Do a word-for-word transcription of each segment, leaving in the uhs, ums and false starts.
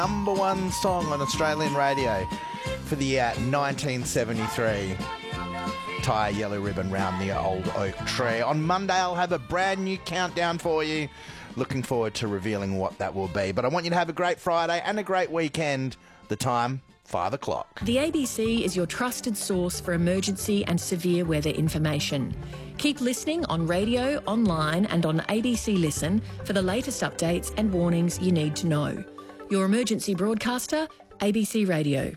Number one song on Australian radio for the year nineteen seventy-three. Tie a yellow ribbon round the old oak tree. On Monday, I'll have a brand new countdown for you. Looking forward to revealing what that will be. But I want you to have a great Friday and a great weekend. The time, five o'clock. The A B C is your trusted source for emergency and severe weather information. Keep listening on radio, online and on A B C Listen for the latest updates and warnings you need to know. Your emergency broadcaster, A B C Radio.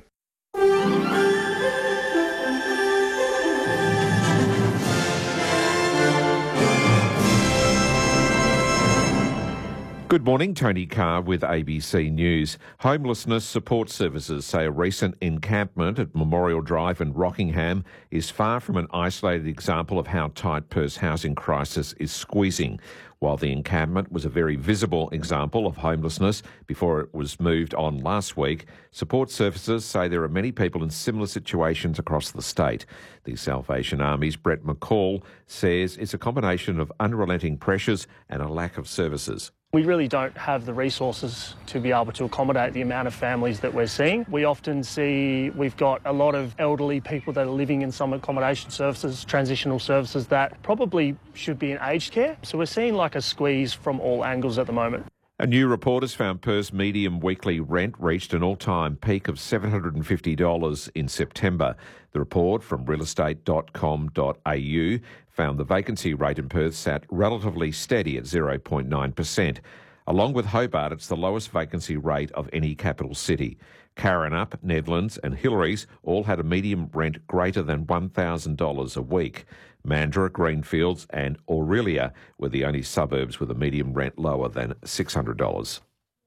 Good morning, Tony Carr with A B C News. Homelessness Support Services say a recent encampment at Memorial Drive in Rockingham is far from an isolated example of how tight Perth's housing crisis is squeezing. While the encampment was a very visible example of homelessness before it was moved on last week, support services say there are many people in similar situations across the state. The Salvation Army's Brett McCall says it's a combination of unrelenting pressures and a lack of services. We really don't have the resources to be able to accommodate the amount of families that we're seeing. We often see we've got a lot of elderly people that are living in some accommodation services, transitional services that probably should be in aged care. So we're seeing like a squeeze from all angles at the moment. A new report has found Perth's median weekly rent reached an all-time peak of seven hundred fifty dollars in September. The report from real estate dot com dot a u found the vacancy rate in Perth sat relatively steady at zero point nine percent. Along with Hobart, it's the lowest vacancy rate of any capital city. Karrinyup, Nedlands and Hillary's all had a median rent greater than one thousand dollars a week. Mandurah, Greenfields and Aurelia were the only suburbs with a median rent lower than six hundred dollars.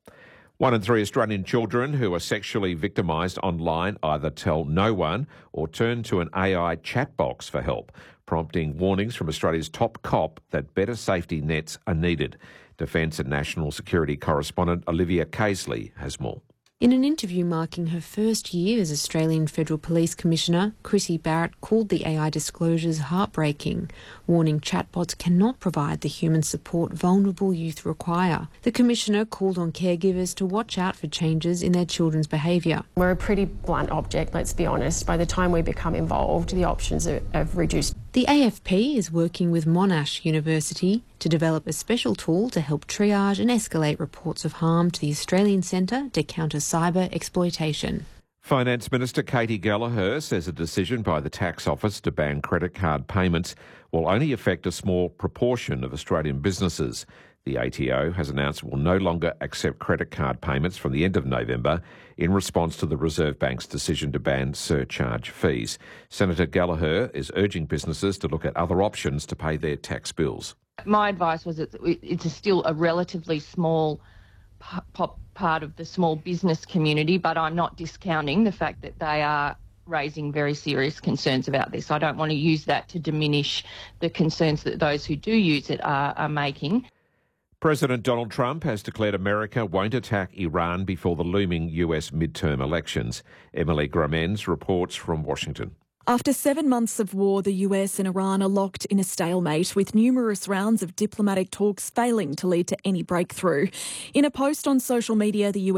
One in three Australian children who are sexually victimised online either tell no one or turn to an A I chat box for help, prompting warnings from Australia's top cop that better safety nets are needed. Defence and National Security correspondent Olivia Casely has more. In an interview marking her first year as Australian Federal Police Commissioner, Chrissy Barrett called the A I disclosures heartbreaking, warning chatbots cannot provide the human support vulnerable youth require. The Commissioner called on caregivers to watch out for changes in their children's behaviour. We're a pretty blunt object, let's be honest. By the time we become involved, the options are, have reduced. The A F P is working with Monash University to develop a special tool to help triage and escalate reports of harm to the Australian Centre to Counter Cyber Exploitation. Finance Minister Katie Gallagher says a decision by the Tax Office to ban credit card payments will only affect a small proportion of Australian businesses. The A T O has announced it will no longer accept credit card payments from the end of November in response to the Reserve Bank's decision to ban surcharge fees. Senator Gallagher is urging businesses to look at other options to pay their tax bills. My advice was that it's a still a relatively small part of the small business community, but I'm not discounting the fact that they are raising very serious concerns about this. I don't want to use that to diminish the concerns that those who do use it are, are making. President Donald Trump has declared America won't attack Iran before the looming U S midterm elections. Emily Gramenz reports from Washington. After seven months of war, the U S and Iran are locked in a stalemate, with numerous rounds of diplomatic talks failing to lead to any breakthrough. In a post on social media, the U S